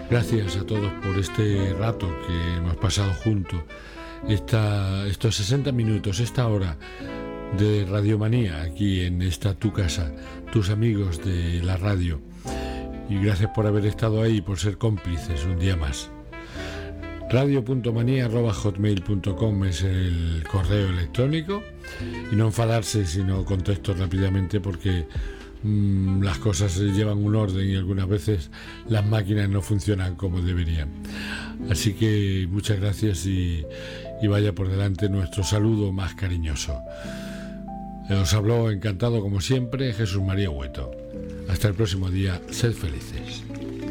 Gracias a todos por este rato que hemos pasado juntos, estos 60 minutos, esta hora de Radiomanía, aquí en esta tu casa, tus amigos de la radio. Y gracias por haber estado ahí, por ser cómplices un día más. radio.manía@hotmail.com es el correo electrónico. Y no enfadarse si no contesto rápidamente, porque las cosas llevan un orden y algunas veces las máquinas no funcionan como deberían. Así que muchas gracias y vaya por delante nuestro saludo más cariñoso. Os habló encantado como siempre Jesús María Hueto. Hasta el próximo día, sed felices.